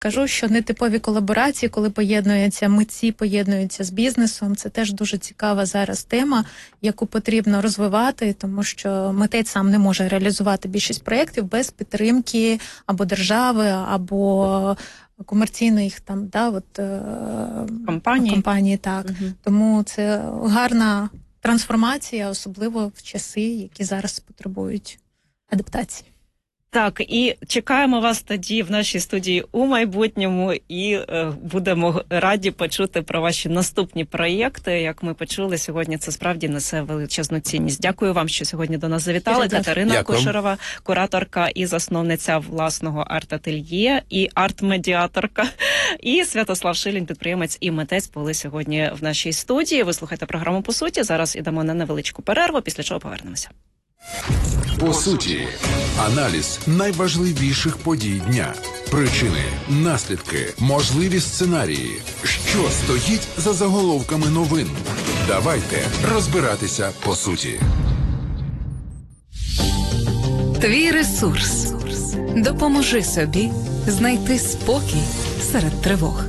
кажу, що нетипові колаборації, коли поєднуються митці, поєднуються з бізнесом, це теж дуже цікава зараз тема, яку потрібно розвивати, тому що митець сам не може реалізувати більшість проєктів без підтримки або держави, або комерційних там, компанії, так. Тому це гарна трансформація, особливо в часи, які зараз потребують адаптації. Так, і чекаємо вас тоді в нашій студії у майбутньому і будемо раді почути про ваші наступні проєкти. Як ми почули, сьогодні це справді несе величезну цінність. Дякую вам, що сьогодні до нас завітали. Катерина Кушерова, кураторка і засновниця власного арт-ательє і арт-медіаторка. І Святослав Шилін, підприємець і митець, були сьогодні в нашій студії. Ви слухаєте програму «По суті». Зараз ідемо на невеличку перерву, після чого повернемося. По суті, аналіз найважливіших подій дня. Причини, наслідки, можливі сценарії. Що стоїть за заголовками новин? Давайте розбиратися по суті. Твій ресурс. Допоможи собі знайти спокій серед тривог.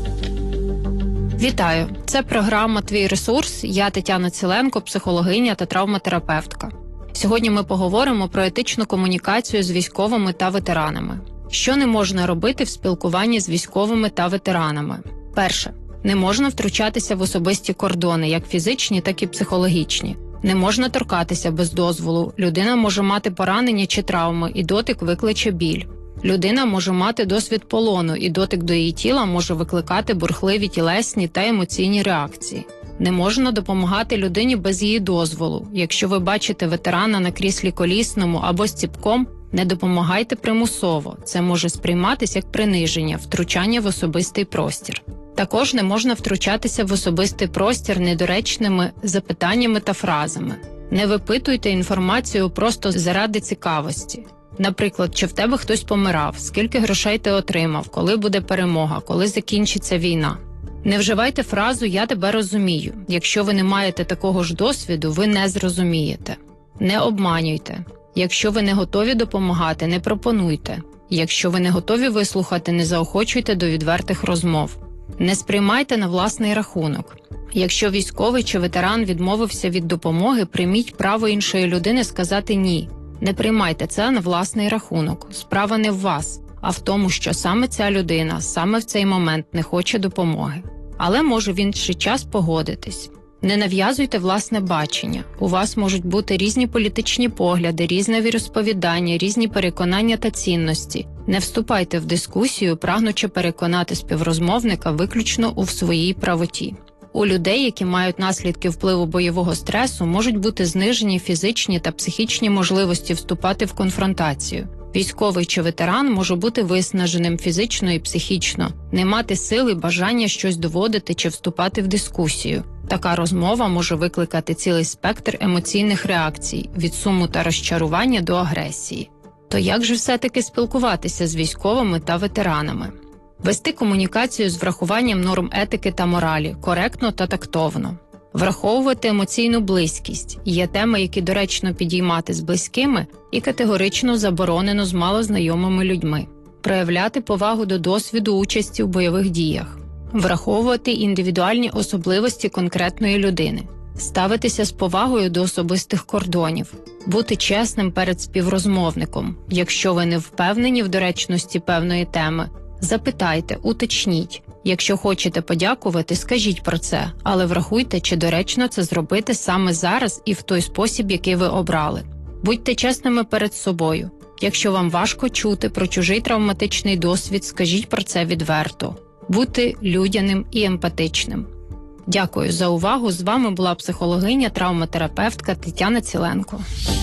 Вітаю! Це програма «Твій ресурс». Я Тетяна Ціленко, психологиня та травматерапевтка. Сьогодні ми поговоримо про етичну комунікацію з військовими та ветеранами. Що не можна робити в спілкуванні з військовими та ветеранами? Перше. Не можна втручатися в особисті кордони, як фізичні, так і психологічні. Не можна торкатися без дозволу. Людина може мати поранення чи травми, і дотик викличе біль. Людина може мати досвід полону, і дотик до її тіла може викликати бурхливі тілесні та емоційні реакції. Не можна допомагати людині без її дозволу. Якщо ви бачите ветерана на кріслі колісному або з ціпком, не допомагайте примусово. Це може сприйматися як приниження, втручання в особистий простір. Також не можна втручатися в особистий простір недоречними запитаннями та фразами. Не випитуйте інформацію просто заради цікавості. Наприклад, чи в тебе хтось помирав, скільки грошей ти отримав, коли буде перемога, коли закінчиться війна. Не вживайте фразу «я тебе розумію». Якщо ви не маєте такого ж досвіду, ви не зрозумієте. Не обманюйте. Якщо ви не готові допомагати, не пропонуйте. Якщо ви не готові вислухати, не заохочуйте до відвертих розмов. Не сприймайте на власний рахунок. Якщо військовий чи ветеран відмовився від допомоги, прийміть право іншої людини сказати «ні». Не приймайте це на власний рахунок. Справа не в вас, а в тому, що саме ця людина саме в цей момент не хоче допомоги. Але може в інший час погодитись. Не нав'язуйте власне бачення. У вас можуть бути різні політичні погляди, різне віросповідання, різні переконання та цінності. Не вступайте в дискусію, прагнучи переконати співрозмовника виключно у своїй правоті. У людей, які мають наслідки впливу бойового стресу, можуть бути знижені фізичні та психічні можливості вступати в конфронтацію. Військовий чи ветеран може бути виснаженим фізично і психічно, не мати сили, бажання щось доводити чи вступати в дискусію. Така розмова може викликати цілий спектр емоційних реакцій, від суму та розчарування до агресії. То як же все-таки спілкуватися з військовими та ветеранами? Вести комунікацію з врахуванням норм етики та моралі, коректно та тактовно. Враховувати емоційну близькість. Є теми, які доречно підіймати з близькими і категорично заборонено з малознайомими людьми. Проявляти повагу до досвіду участі в бойових діях. Враховувати індивідуальні особливості конкретної людини. Ставитися з повагою до особистих кордонів. Бути чесним перед співрозмовником. Якщо ви не впевнені в доречності певної теми, запитайте, уточніть. Якщо хочете подякувати, скажіть про це, але врахуйте, чи доречно це зробити саме зараз і в той спосіб, який ви обрали. Будьте чесними перед собою. Якщо вам важко чути про чужий травматичний досвід, скажіть про це відверто. Бути людяним і емпатичним. Дякую за увагу. З вами була психологиня, травматерапевтка Тетяна Ціленко.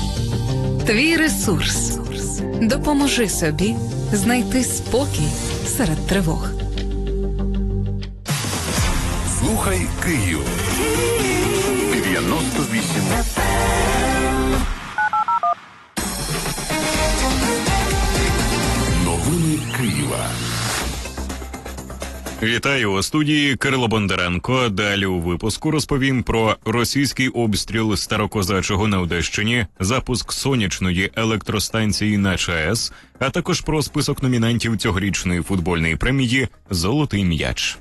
Твій ресурс. Допоможи собі знайти спокій серед тривог. Слухай Київ. 98. Новини Києва. Вітаю, у студії Кирило Бондаренко. Далі у випуску розповім про російський обстріл Старокозачого на Одещині, запуск сонячної електростанції на ЧАЕС, а також про список номінантів цьогорічної футбольної премії «Золотий м'яч».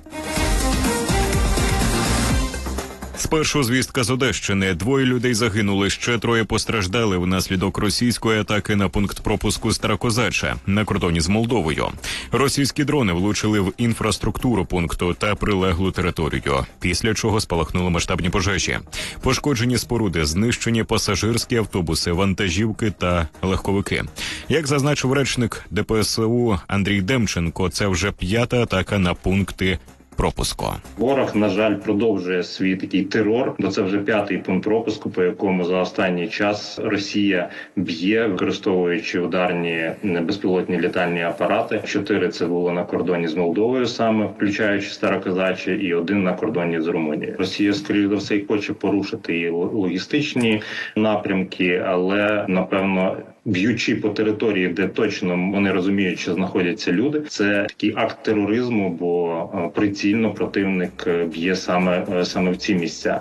Спершу звістка з Одещини. 2 людей загинули, ще 3 постраждали внаслідок російської атаки на пункт пропуску Старокозача на кордоні з Молдовою. Російські дрони влучили в інфраструктуру пункту та прилеглу територію, після чого спалахнули масштабні пожежі. Пошкоджені споруди, знищені пасажирські автобуси, вантажівки та легковики. Як зазначив речник ДПСУ Андрій Демченко, це вже 5-та атака на пункти пропуску. Ворог, на жаль, продовжує свій такий терор, бо це вже 5-й пункт пропуску, по якому за останній час Росія б'є, використовуючи ударні безпілотні літальні апарати. 4 це було на кордоні з Молдовою саме, включаючи Старокозаче, і 1 на кордоні з Румунією. Росія, скоріше за все, і хоче порушити і логістичні напрямки, але, напевно, б'ючи по території, де точно вони розуміють, що знаходяться люди, це такий акт тероризму, бо прицільно противник б'є саме в ці місця.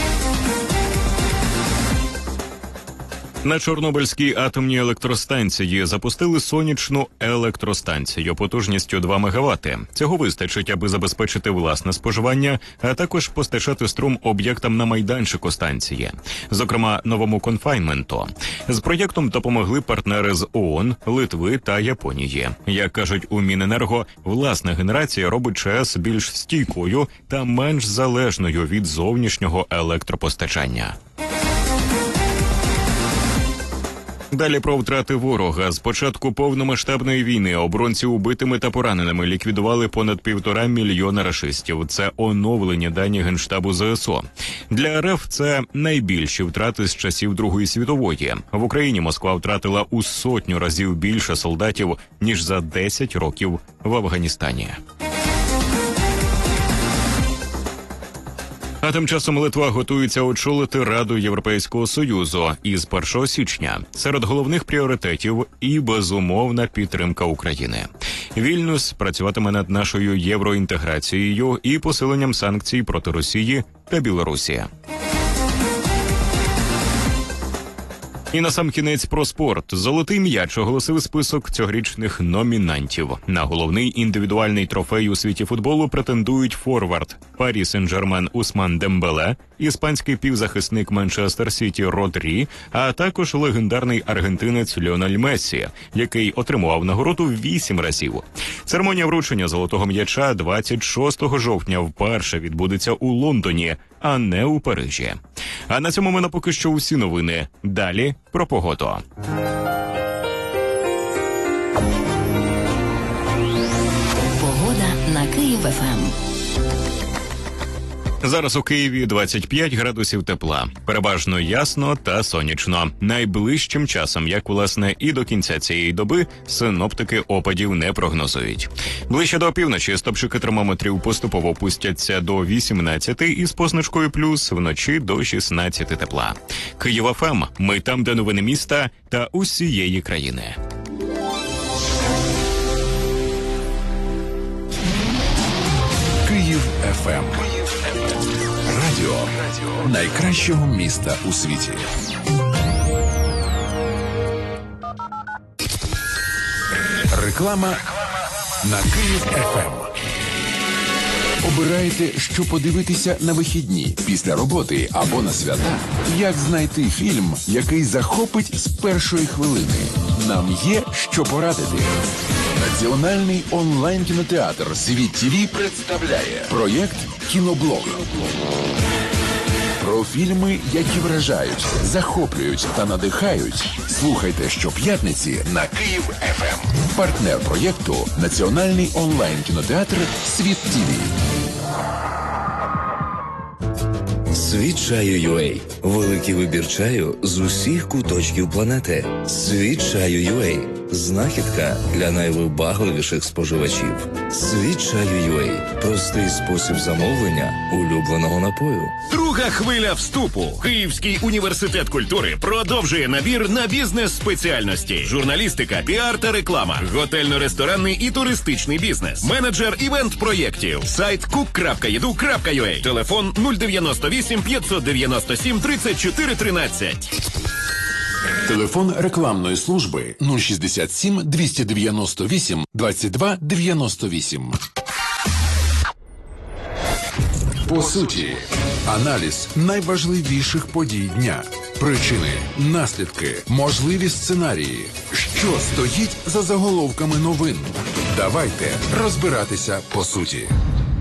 На Чорнобильській атомній електростанції запустили сонячну електростанцію потужністю 2 МВт. Цього вистачить, аби забезпечити власне споживання, а також постачати струм об'єктам на майданчику станції, зокрема новому конфайнменту. З проєктом допомогли партнери з ООН, Литви та Японії. Як кажуть у Міненерго, власна генерація робить ЧАЕС більш стійкою та менш залежною від зовнішнього електропостачання. Далі про втрати ворога. З початку повномасштабної війни оборонці убитими та пораненими ліквідували понад 1,5 мільйона рашистів. Це оновлені дані Генштабу ЗСУ. Для РФ це найбільші втрати з часів Другої світової. В Україні Москва втратила у 100 разів більше солдатів, ніж за 10 років в Афганістані. А тим часом Литва готується очолити Раду Європейського Союзу із 1 січня. Серед головних пріоритетів і безумовна підтримка України. Вільнюс працюватиме над нашою євроінтеграцією і посиленням санкцій проти Росії та Білорусі. І насамкінець про спорт. «Золотий м'яч» оголосив список цьогорічних номінантів. На головний індивідуальний трофей у світі футболу претендують форвард Парі Сен-Жермен Усман Дембеле, іспанський півзахисник Манчестер Сіті Родрі, а також легендарний аргентинець Ліонель Мессі, який отримував нагороду 8 разів. Церемонія вручення «Золотого м'яча» 26 жовтня вперше відбудеться у Лондоні, а не у Парижі. А на цьому в мене поки що усі новини. Далі про погоду. Погода на Київ-ФМ. Зараз у Києві 25 градусів тепла. Переважно ясно та сонячно. Найближчим часом, як власне і до кінця цієї доби, синоптики опадів не прогнозують. Ближче до опівночі стопчики термометрів поступово опустяться до 18 із позначкою плюс, вночі до 16 тепла. Київ-ФМ. Ми там, де новини міста та усієї країни. Київ ФМ. Радіо найкращого міста у світі. Реклама на Київ ФМ. Обирайте, що подивитися на вихідні, після роботи або на свята. Як знайти фільм, який захопить з першої хвилини? Нам є що порадити. Національний онлайн-кінотеатр «Світ ТВ» представляє проєкт «Кіноблог». Про фільми, які вражають, захоплюють та надихають. Слухайте щоп'ятниці на Київ ФМ. Партнер проєкту – Національний онлайн-кінотеатр «Світ ТВ». Світ чаю.UA. Великий вибір чаю з усіх куточків планети. Світ чаю.UA. Знахідка для найвибагливіших споживачів. Світ чаю UA. Простий спосіб замовлення улюбленого напою. Друга хвиля вступу. Київський університет культури продовжує набір на бізнес-спеціальності. Журналістика, піар та реклама, готельно-ресторанний і туристичний бізнес, менеджер івент-проєктів, сайт cook.edu.ua, телефон 098 597 34 13. Телефон рекламної служби 067 298 22 98. По суті, аналіз найважливіших подій дня. Причини, наслідки, можливі сценарії. Що стоїть за заголовками новин? Давайте розбиратися по суті.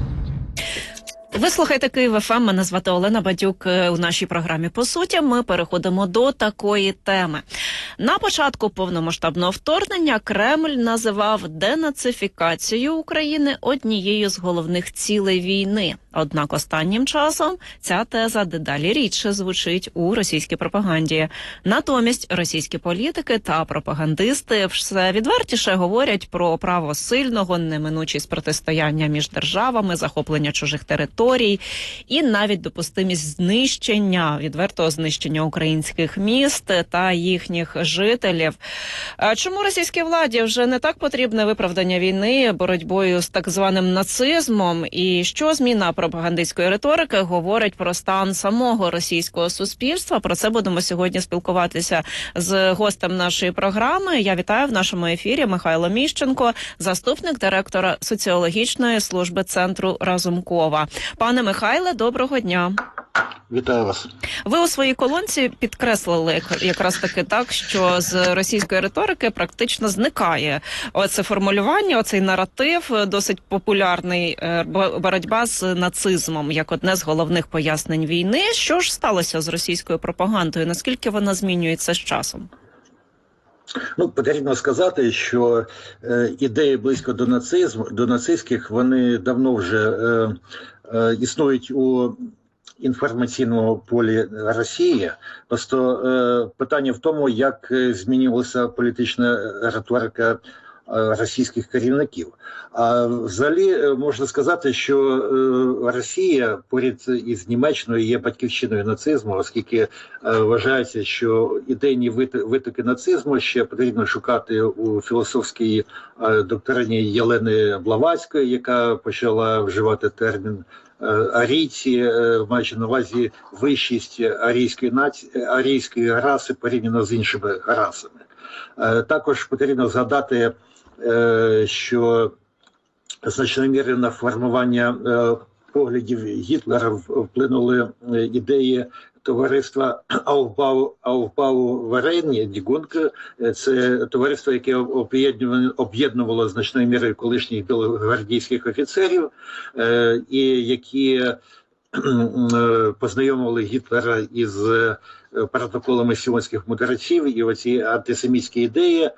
Ви слухаєте Київ ФМ, мене звати Олена Бадюк. У нашій програмі «По суті» ми переходимо до такої теми. На початку повномасштабного вторгнення Кремль називав денацифікацію України однією з головних цілей війни. Однак останнім часом ця теза дедалі рідше звучить у російській пропаганді. Натомість російські політики та пропагандисти все відвертіше говорять про право сильного, неминучість протистояння між державами, захоплення чужих територій і навіть допустимість знищення, відвертого знищення українських міст та їхніх жителів. Чому російській владі вже не так потрібне виправдання війни боротьбою з так званим нацизмом? І що зміна пропагандистської риторики говорить про стан самого російського суспільства? Про це будемо сьогодні спілкуватися з гостем нашої програми. Я вітаю в нашому ефірі Михайло Міщенко, заступник директора соціологічної служби Центру Разумкова. Пане Михайле, доброго дня. Вітаю вас. Ви у своїй колонці підкреслили якраз таки так, що з російської риторики практично зникає оце формулювання, оцей наратив досить популярний, боротьба з нацизмом як одне з головних пояснень війни. Що ж сталося з російською пропагандою? Наскільки вона змінюється з часом? Потрібно сказати, що ідеї близько до нацистських, вони давно вже існують у інформаційному полі Росії. Просто питання в тому, як змінилася політична риторика російських керівників. А взагалі можна сказати, що Росія поряд із Німеччиною є батьківщиною нацизму, оскільки вважається, що ідейні витоки нацизму ще потрібно шукати у філософській доктрині Єлени Блаватської, яка почала вживати термін арійці, маючи на увазі вищість арійської раси порівняно з іншими расами. Також потрібно згадати, що значною мірою на формування поглядів Гітлера вплинули ідеї товариства Aufbau-Verein, Дігунг. Це товариство, яке об'єднувало значною мірою колишніх білогвардійських офіцерів, і які познайомили Гітлера із протоколами сіонських мудреців, і оці антисемітські ідеї,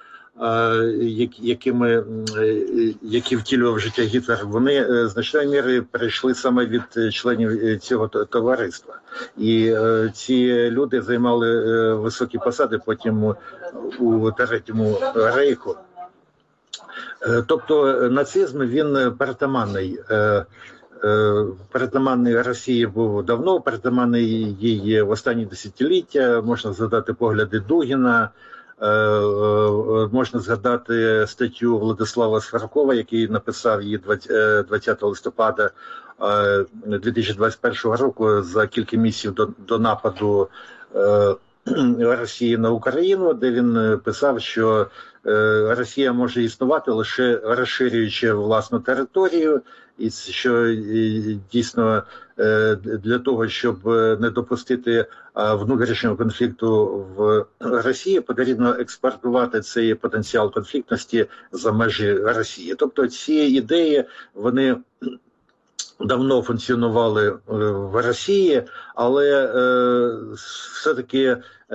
які втілював в життя Гітлер, вони значною мірою перейшли саме від членів цього товариства. І ці люди займали високі посади потім у Третьому рейху. Тобто нацизм, він перетаманний Росії був давно, перетаманний її в останні десятиліття. Можна згадати погляди Дугіна, можна згадати статтю Владислава Сверкова, який написав її 20 листопада 2021 року за кілька місяців до нападу Росії на Україну, де він писав, що Росія може існувати лише розширюючи власну територію, і що дійсно для того, щоб не допустити внутрішнього конфлікту в Росії, потрібно експортувати цей потенціал конфліктності за межі Росії. Тобто ці ідеї, вони давно функціонували в Росії, але все-таки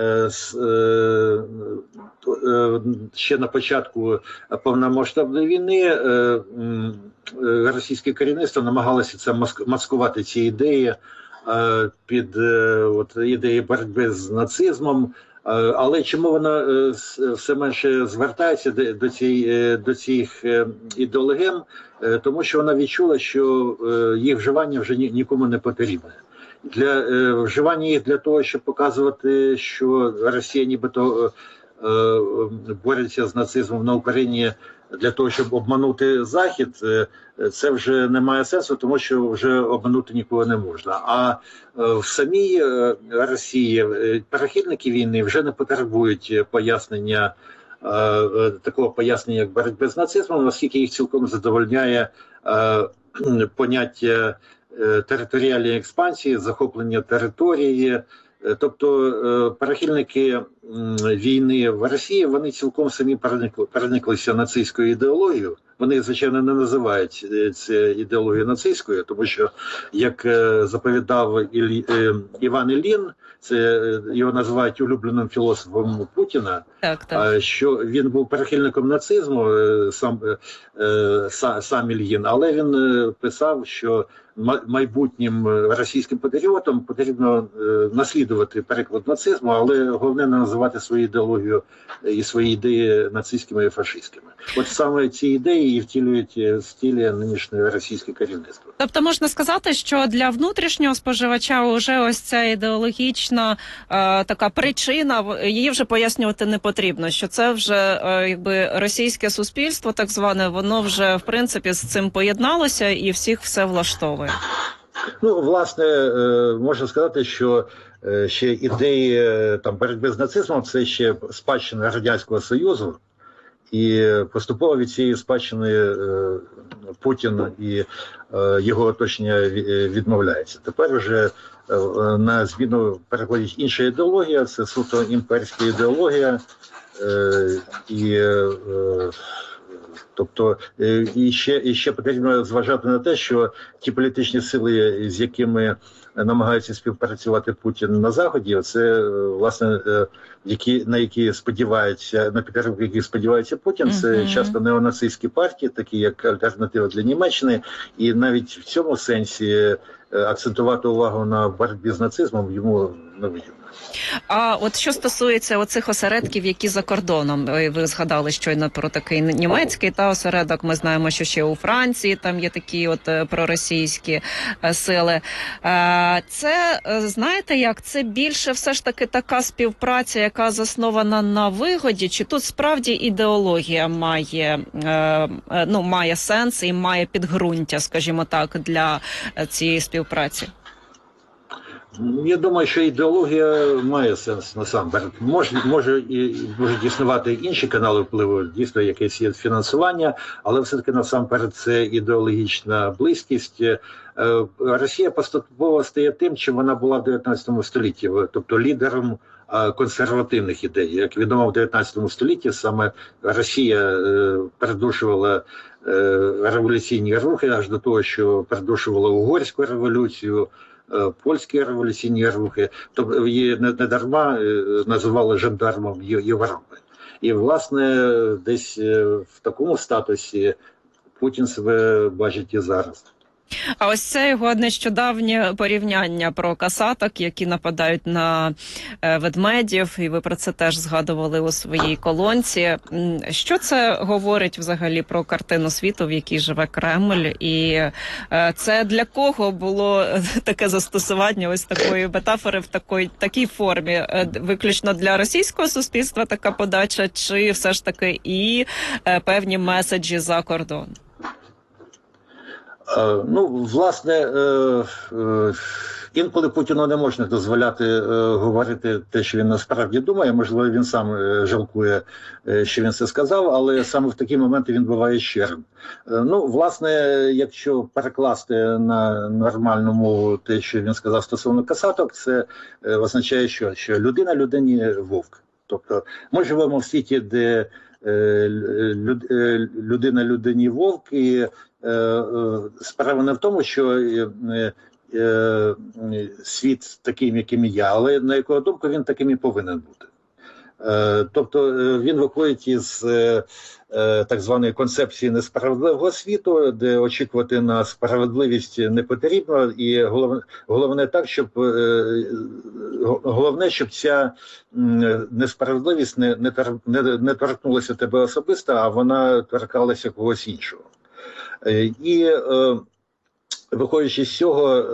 ще на початку повномасштабної війни російське керівництво намагалося це маскувати ці ідеї під ідеї боротьби з нацизмом. Але чому вона все менше звертається до цих ідеологем? Тому що вона відчула, що їх вживання вже нікому не потрібне. Вживання їх для того, щоб показувати, що Росія нібито бореться з нацизмом на Україні для того, щоб обманути Захід, це вже не має сенсу, тому що вже обманути нікого не можна. А в самій Росії прихильники війни вже не потребують пояснення, такого пояснення, як боротьби з нацизмом, оскільки їх цілком задовольняє поняття територіальної експансії, захоплення території. Тобто прихильники війни в Росії, вони цілком самі перениклися нацистською ідеологією. Вони, звичайно, не називають це ідеологією нацистською, тому що, як заповідав Іван Іллін, це його називають улюбленим філософом Путіна, що він був прихильником нацизму, сам Ільїн, але він писав, що майбутнім російським патріотам потрібно наслідувати переклад нацизму, але головне не називати свою ідеологію і свої ідеї нацистськими і фашистськими. От саме ці ідеї і втілюють в стилі нинішнього російське керівництво. Тобто можна сказати, що для внутрішнього споживача вже ось ця ідеологічна така причина, її вже пояснювати не потрібно, що це вже якби російське суспільство, так зване, воно вже в принципі з цим поєдналося і всіх все влаштовує. Ну, власне, можна сказати, що ще ідеї боротьби з нацизмом – це ще спадщина Радянського Союзу, і поступово від цієї спадщини Путін і його оточення відмовляється. Тепер вже на зміну переходить інша ідеологія, це суто імперська ідеологія, тобто і ще потрібно зважати на те, що ті політичні сили, з якими намагаються співпрацювати Путін на Заході, це, власне, на які сподіваються, на підтримку яких сподівається Путін, це часто неонацистські партії, такі як Альтернатива для Німеччини, і навіть в цьому сенсі акцентувати увагу на боротьбі з нацизмом йому не вигідно. А от що стосується оцих осередків, які за кордоном, ви згадали щойно про такий німецький осередок, ми знаємо, що ще у Франції там є такі от проросійські сили. Це, знаєте як, це більше все ж таки така співпраця, яка заснована на вигоді, чи тут справді ідеологія має сенс і має підґрунтя, скажімо так, для цієї співпраці? Я думаю, що ідеологія має сенс насамперед. Можуть існувати інші канали впливу, дійсно якесь є фінансування, але все-таки насамперед це ідеологічна близькість. Росія поступово стає тим, чим вона була в 19 столітті, тобто лідером консервативних ідей. Як відомо, в 19 столітті саме Росія передушувала революційні рухи, аж до того, що передушувала Угорську революцію, польські революційні рухи, тобто її не дарма називали жандармом Європи. І, власне, десь в такому статусі Путін себе бачить і зараз. А ось це його нещодавнє порівняння про касаток, які нападають на ведмедів, і ви про це теж згадували у своїй колонці. Що це говорить взагалі про картину світу, в якій живе Кремль? І це для кого було таке застосування ось такої метафори в такій формі? Виключно для російського суспільства така подача, чи все ж таки і певні меседжі за кордон? Ну, власне, інколи Путіну не можна дозволяти говорити те, що він насправді думає. Можливо, він сам жалкує, що він це сказав, але саме в такі моменти він буває щирим. Ну, власне, якщо перекласти на нормальну мову те, що він сказав стосовно касаток, це означає, що людина людині вовк. Тобто ми живемо в світі, де людина людині вовк, і справа не в тому, що світ таким, яким є, але на яку думку він таким і повинен бути. Тобто він виходить із так званої концепції несправедливого світу, де очікувати на справедливість не потрібно, і головне так, щоб ця несправедливість не торкнулася тебе особисто, а вона торкалася когось іншого. І виходячи з цього,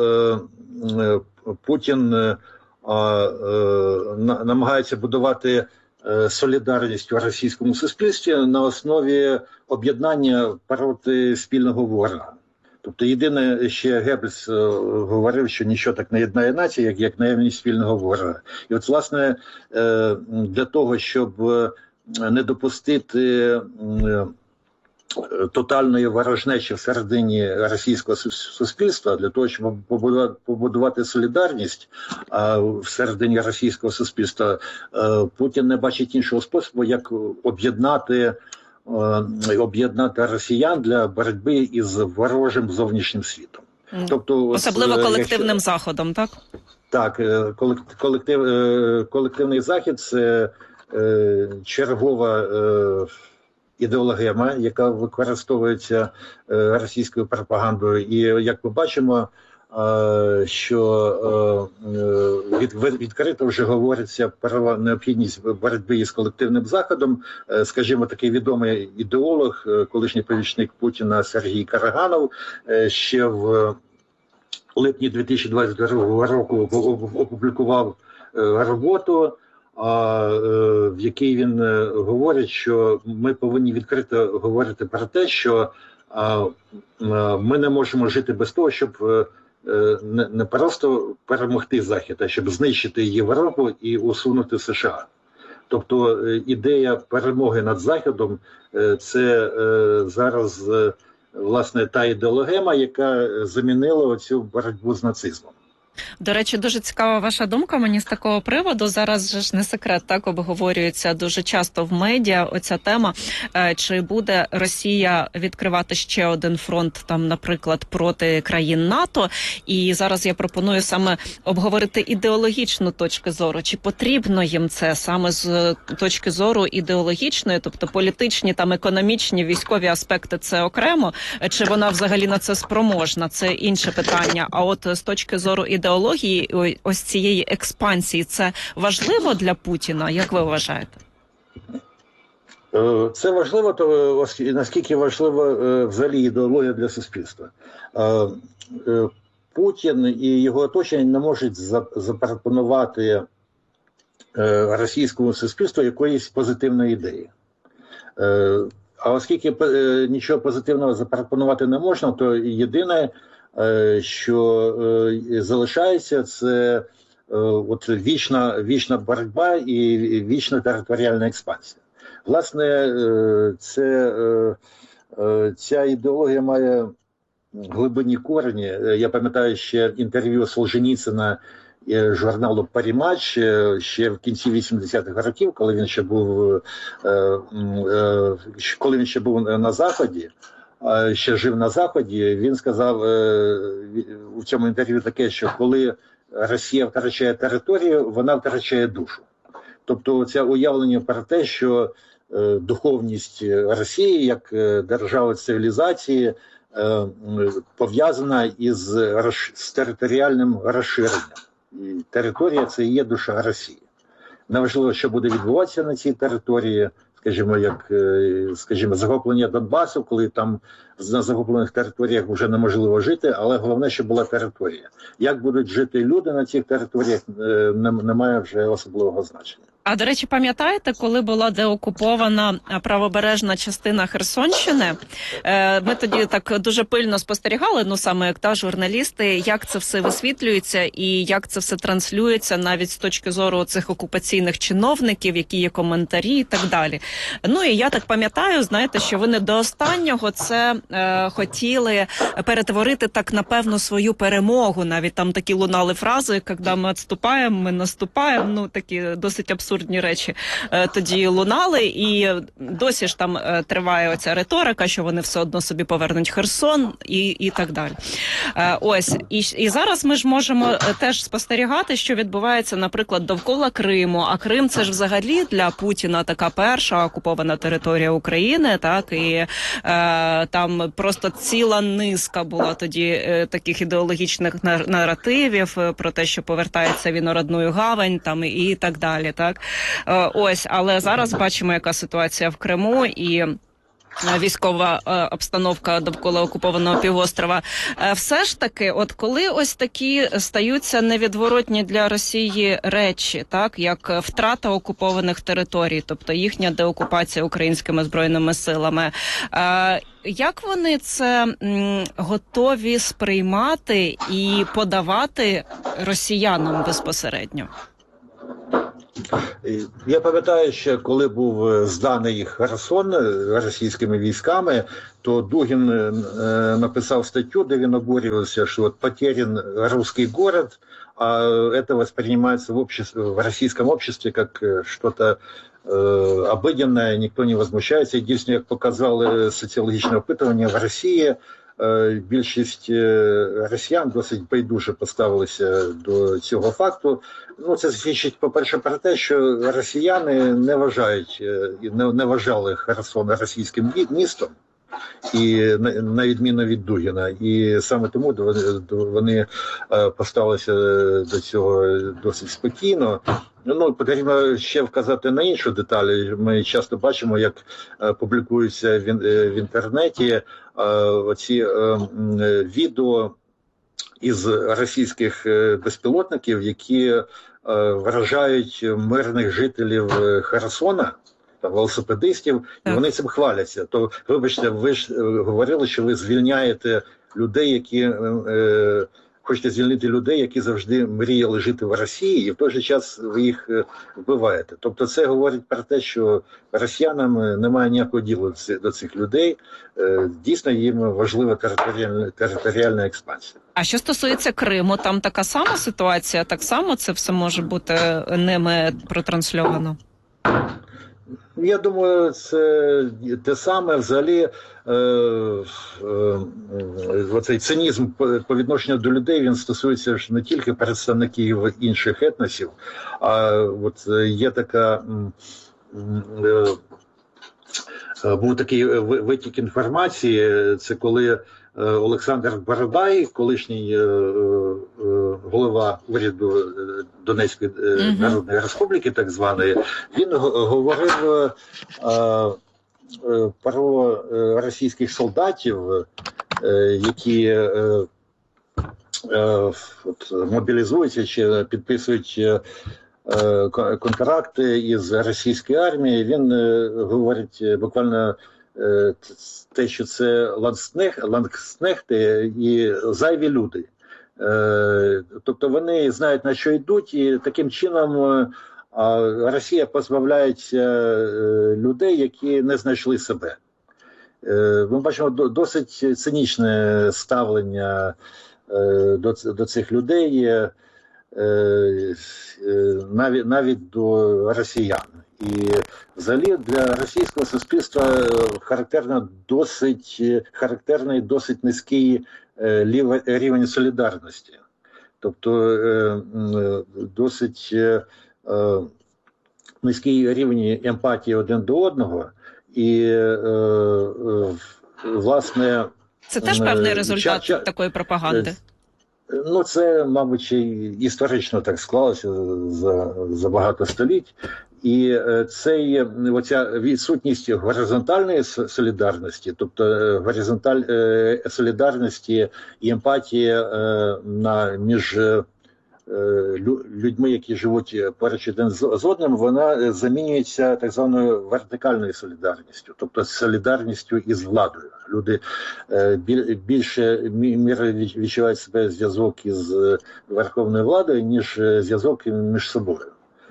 Путін намагається будувати солідарність у російському суспільстві на основі об'єднання проти спільного ворога. Тобто єдине, ще Геббельс говорив, що нічого так не єднає нації, як наявність спільного ворога. І от, власне, для того, щоб не допустити тотальної ворожнечі всередині російського суспільства, для того, щоб побудувати солідарність всередині російського суспільства, Путін не бачить іншого способу, як об'єднати росіян для боротьби із ворожим зовнішнім світом. Тобто, особливо колективним заходом, так? Так, колективний захід – це чергова ідеологема, яка використовується російською пропагандою. І, як ми бачимо, що відкрито вже говориться про необхідність боротьби із колективним заходом. Скажімо, такий відомий ідеолог, колишній помічник Путіна Сергій Караганов, ще в липні 2022 року опублікував роботу, в якій він говорить, що ми повинні відкрито говорити про те, що ми не можемо жити без того, щоб не просто перемогти Захід, а щоб знищити Європу і усунути США. Тобто ідея перемоги над Заходом – це зараз, власне, та ідеологема, яка замінила оцю боротьбу з нацизмом. До речі, дуже цікава ваша думка мені з такого приводу. Зараз же ж не секрет, так обговорюється дуже часто в медіа оця тема. Чи буде Росія відкривати ще один фронт, там, наприклад, проти країн НАТО? І зараз я пропоную саме обговорити ідеологічну точку зору. Чи потрібно їм це саме з точки зору ідеологічної, тобто політичні, там, економічні, військові аспекти – це окремо? Чи вона взагалі на це спроможна? Це інше питання. А от з точки зору ідеології, ось цієї експансії, це важливо для Путіна, як ви вважаєте? Це важливо, то наскільки важлива взагалі ідеологія для суспільства. Путін і його оточення не можуть запропонувати російському суспільству якоїсь позитивної ідеї. А оскільки нічого позитивного запропонувати не можна, то єдине, що залишається, це от вічна боротьба і вічна територіальна експансія. Власне, ця ідеологія має глибинні корені. Я пам'ятаю ще інтерв'ю Солженіцина журналу «Парімач» ще в кінці 80-х років, коли він ще був на Заході, ще жив на Заході, він сказав у цьому інтерв'ю таке, що коли Росія втрачає територію, вона втрачає душу. Тобто це уявлення про те, що духовність Росії як держави цивілізації пов'язана з територіальним розширенням. І територія – це і є душа Росії. Неважливо, що буде відбуватися на цій території, скажімо, захоплення Донбасу, коли там на захоплених територіях вже неможливо жити, але головне, щоб була територія. Як будуть жити люди на цих територіях, немає вже особливого значення. А, до речі, пам'ятаєте, коли була деокупована правобережна частина Херсонщини? Ми тоді так дуже пильно спостерігали, саме як журналісти, як це все висвітлюється і як це все транслюється навіть з точки зору цих окупаційних чиновників, які є коментарі і так далі. І я так пам'ятаю, знаєте, що вони до останнього це хотіли перетворити так на певну свою перемогу. Навіть там такі лунали фрази, коли ми відступаємо, ми наступаємо, такі досить абсурдні абсурдні речі тоді лунали, і досі ж там триває оця риторика, що вони все одно собі повернуть Херсон і так далі. Ось, і зараз ми ж можемо теж спостерігати, що відбувається, наприклад, довкола Криму, а Крим це ж взагалі для Путіна така перша окупована територія України, так, і там просто ціла низка була тоді таких ідеологічних наративів про те, що повертається він у родну гавань, там і так далі, так. Ось, але зараз бачимо, яка ситуація в Криму і військова обстановка довкола окупованого півострова. Все ж таки, от коли ось такі стаються невідворотні для Росії речі, так, як втрата окупованих територій, тобто їхня деокупація українськими збройними силами, як вони це готові сприймати і подавати росіянам безпосередньо? Я пам'ятаю, що коли був зданий Херсон російськими військами, то Дугін написав статтю, де він обурювався, що от потерян русский город, а это воспринимается в российском обществе как что-то обыденное, никто не возмущается. І дійсно, як показали соціологічне опитування, в Росії більшість росіян досить байдуже поставилися до цього факту. Ну, це свідчить, по-перше, про те, що росіяни не вважали Херсон російським містом, і на відміну від Дугіна. І саме тому вони поставилися до цього досить спокійно. Ну, потрібно ще вказати на іншу деталь. Ми часто бачимо, як публікуються в інтернеті оці відео із російських безпілотників, які вражають мирних жителів Херсона, велосипедистів, і вони цим хваляться. То, вибачте, ви ж говорили, що ви звільняєте людей, які хочете звільнити людей, які завжди мріяли жити в Росії, і в той же час ви їх вбиваєте. Тобто це говорить про те, що росіянам немає ніякого діла до цих людей. Дійсно, їм важлива територіальна експансія. А що стосується Криму, там така сама ситуація, так само це все може бути ними протрансльовано? Я думаю, це те саме. Взагалі, оцей цинізм по відношенню до людей, він стосується ж не тільки представників інших етносів, а от є така, був такий витік інформації, це коли Олександр Бородай, колишній голова уряду Донецької Народної Республіки, так званої, він говорив про російських солдатів, які мобілізуються чи підписують контракти із російської армії. Він говорить буквально те, що це ландскнехти і зайві люди. Тобто вони знають, на що йдуть, і таким чином Росія позбавляється людей, які не знайшли себе. Ми бачимо досить цинічне ставлення до цих людей, навіть до росіян. І взагалі для російського суспільства характерний досить низький рівень солідарності. Тобто досить низький рівень емпатії один до одного. І, власне... Це теж певний результат такої пропаганди? Ну, це, мабуть, історично так склалося за багато століть. І оця відсутність горизонтальної солідарності, тобто солідарності і емпатії між людьми, які живуть поруч один з одним, вона замінюється так званою вертикальною солідарністю, тобто солідарністю із владою. Люди більше міри відчувають себе зв'язок із верховною владою, ніж зв'язок між собою.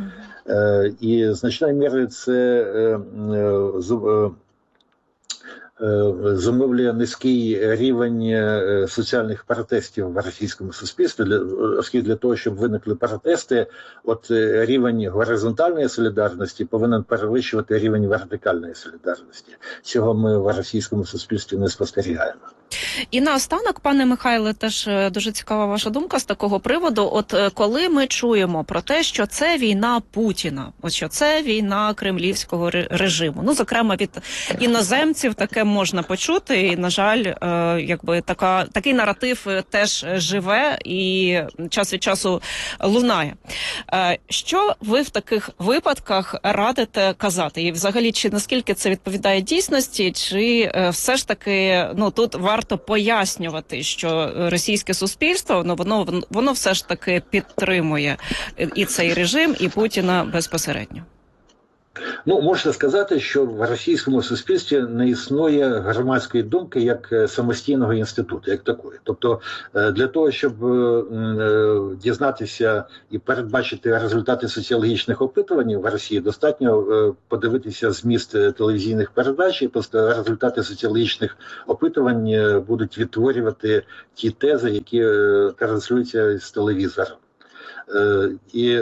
І значною мірою це зумовлює низький рівень соціальних протестів в російському суспільстві, оскільки для того, щоб виникли протести, от рівень горизонтальної солідарності повинен перевищувати рівень вертикальної солідарності. Цього ми в російському суспільстві не спостерігаємо. І наостанок, пане Михайле, теж дуже цікава ваша думка з такого приводу. От коли ми чуємо про те, що це війна Путіна, от що це війна кремлівського режиму, ну, зокрема, від іноземців таке можна почути, і, на жаль, якби такий наратив теж живе і час від часу лунає. Що ви в таких випадках радите казати? І взагалі, чи наскільки це відповідає дійсності, чи все ж таки, ну, тут варто пояснювати, що російське суспільство, ну, воно все ж таки підтримує і цей режим, і Путіна безпосередньо? Ну, можна сказати, що в російському суспільстві не існує громадської думки як самостійного інституту, як такої. Тобто для того, щоб дізнатися і передбачити результати соціологічних опитувань в Росії, достатньо подивитися зміст телевізійних передач, і просто результати соціологічних опитувань будуть відтворювати ті тези, які транслюються з телевізора. І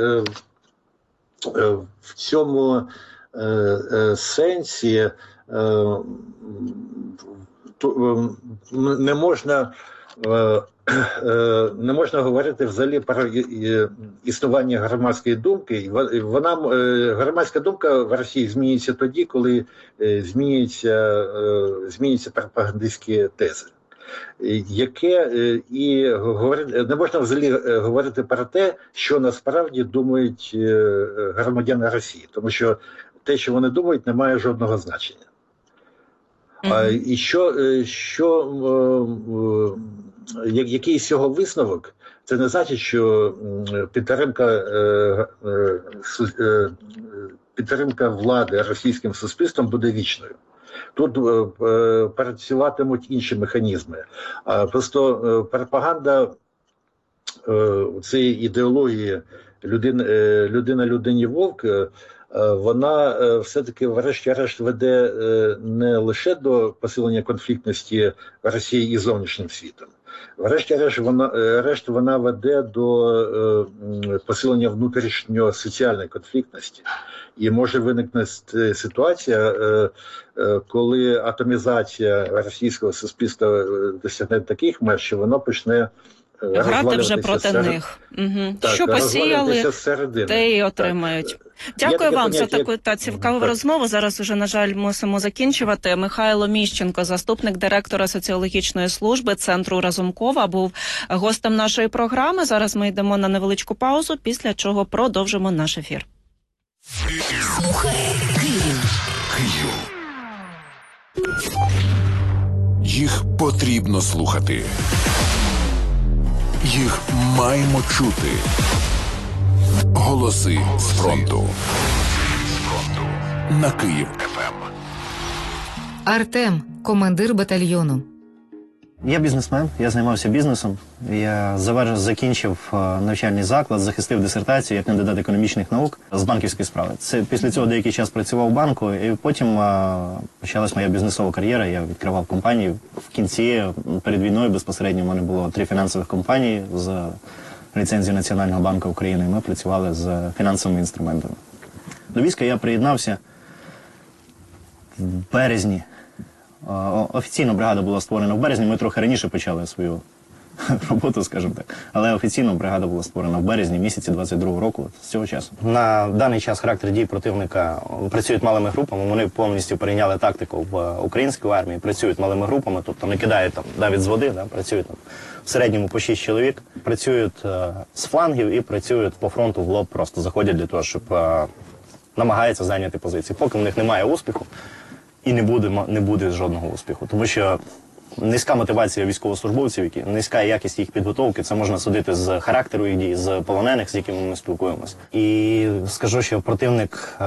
в цьому сенсі не можна говорити взагалі про існування громадської думки. Громадська думка в Росії змінюється тоді, коли змінюються пропагандистські тези. Не можна взагалі говорити про те, що насправді думають громадяни Росії, тому що те, що вони думають, не має жодного значення. І який з цього висновок, це не значить, що підтримка влади російським суспільством буде вічною. Тут працюватимуть інші механізми. Просто пропаганда цієї ідеології людина людині вовк, вона все-таки врешті-решт веде не лише до посилення конфліктності Росії із зовнішнім світом. Врешті-решт вона веде до посилення внутрішньо-соціальної конфліктності. І може виникнути ситуація, коли атомізація російського суспільства досягне таких меж, що воно почне грати вже проти них. Так, що посіяли, те і отримають. Так. Дякую вам за таку цікаву розмову. Зараз уже, на жаль, мусимо закінчувати. Михайло Міщенко, заступник директора соціологічної служби Центру Разумкова, був гостем нашої програми. Зараз ми йдемо на невеличку паузу, після чого продовжимо наш ефір. Слухай Київ. Їх потрібно слухати. Їх маємо чути. Голоси з фронту. На Київ ФМ. Артем, командир батальйону. Я бізнесмен, я займався бізнесом. Я закінчив навчальний заклад, захистив дисертацію як кандидат економічних наук з банківської справи. Після цього деякий час працював в банку, і потім почалась моя бізнесова кар'єра. Я відкривав компанії. В кінці, перед війною, безпосередньо, в мене було 3 фінансових компанії з ліцензією Національного банку України. Ми працювали з фінансовими інструментами. До війська я приєднався в березні. Офіційно бригада була створена в березні, ми трохи раніше почали свою роботу, скажімо так. Але офіційно бригада була створена в березні місяці 22-го року, з цього часу. На даний час характер дій противника працюють малими групами, вони повністю перейняли тактику в українській армії, працюють малими групами, тобто не кидають там навіть з води, працюють там в середньому по 6 чоловік, працюють з флангів і працюють по фронту в лоб, просто заходять для того, щоб намагаються зайняти позиції. Поки в них немає успіху, і не буде жодного успіху, тому що низька мотивація військовослужбовців, низька якість їх підготовки, це можна судити з характеру їх дій, з полонених, з якими ми спілкуємося. І скажу, що противник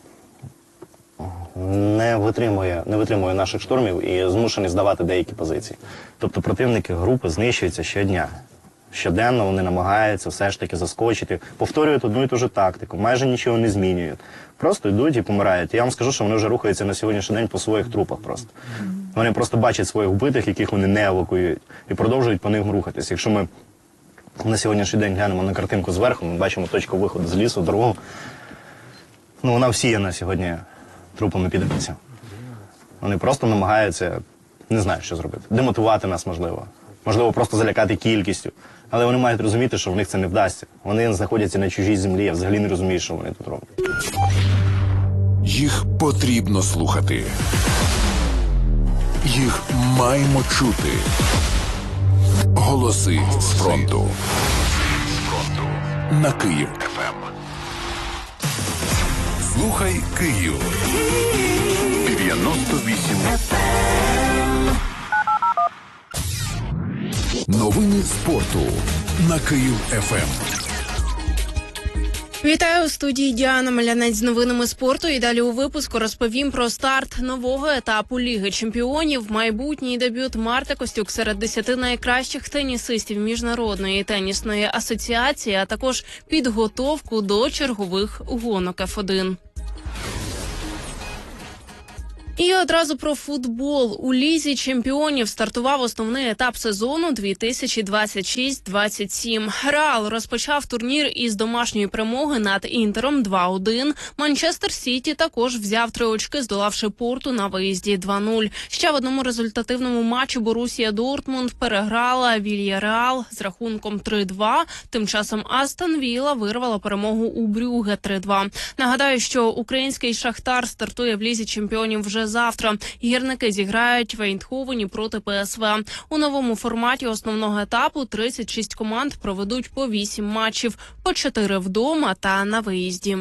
не витримує наших штурмів і змушений здавати деякі позиції. Тобто противники групи знищуються щодня. Щоденно вони намагаються все ж таки заскочити, повторюють одну і ту ж тактику, майже нічого не змінюють. Просто йдуть і помирають. Я вам скажу, що вони вже рухаються на сьогоднішній день по своїх трупах просто. Вони просто бачать своїх вбитих, яких вони не евакуюють, і продовжують по них рухатись. Якщо ми на сьогоднішній день глянемо на картинку зверху, ми бачимо точку виходу з лісу, дорогу. Ну, вона всіяна сьогодні трупами підривців. Вони просто намагаються, не знаю, що зробити. Демотивувати нас, можливо. Можливо, просто залякати кількістю. Але вони мають розуміти, що в них це не вдасться. Вони знаходяться на чужій землі, я взагалі не розумію, що вони тут роблять. Їх потрібно слухати. Їх маємо чути. Голоси з фронту. На Київ ФМ. Слухай Київ. 98 FM. Новини спорту на Київ ФМ. Вітаю у студії Діана Малянець з новинами спорту. І далі у випуску розповім про старт нового етапу Ліги чемпіонів, майбутній дебют Марти Костюк серед 10 найкращих тенісистів Міжнародної тенісної асоціації, а також підготовку до чергових гонок F1. І одразу про футбол. У Лізі чемпіонів стартував основний етап сезону 2026-27. Реал розпочав турнір із домашньої перемоги над Інтером 2-1. Манчестер Сіті також взяв 3 очки, здолавши Порту на виїзді 2-0. Ще в одному результативному матчі Борусія Дортмунд переграла Вільяреал з рахунком 3-2. Тим часом Астон Вілла вирвала перемогу у Брюгге 3-2. Нагадаю, що український Шахтар стартує в Лізі чемпіонів вже завтра. Гірники зіграють в Ейндховені проти ПСВ. У новому форматі основного етапу 36 команд проведуть по 8 матчів, по 4 вдома та на виїзді.